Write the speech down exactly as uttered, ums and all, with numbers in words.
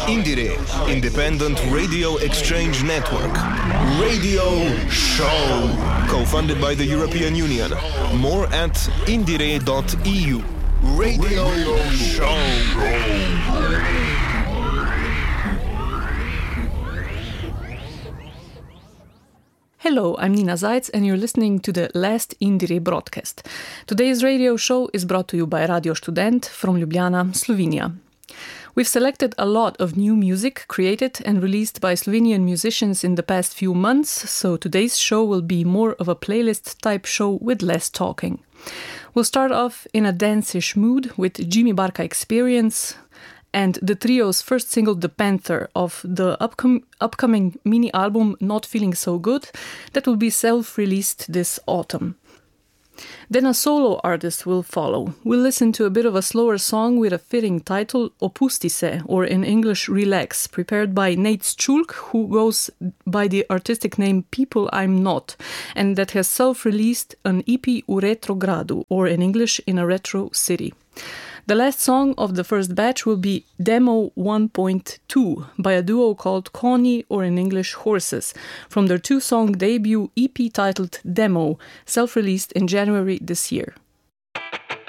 Indiere, Independent Radio Exchange Network. Radio Show. Co-funded by the European Union. More at indiere dot e u. Radio, Radio Show. Hello, I'm Nina Zajc and you're listening to the last Indiere broadcast. Today's radio show is brought to you by Radio Student from Ljubljana, Slovenia. We've selected a lot of new music created and released by Slovenian musicians in the past few months, so today's show will be more of a playlist-type show with less talking. We'll start off in a dance-ish mood with Jimmy Barka Experience and the trio's first single, The Panther, of the upcom- upcoming mini-album Not Feeling So Good, that will be self-released this autumn. Then a solo artist will follow. We'll listen to a bit of a slower song with a fitting title, Opusti se, or in English, Relax, prepared by Nate Schulk, who goes by the artistic name People I'm Not, and that has self-released an E P U Retrogradu, or in English, In a Retro City. The last song of the first batch will be Demo one point two by a duo called Coney, or in English Horses, from their two-song debut E P titled Demo, self-released in January this year.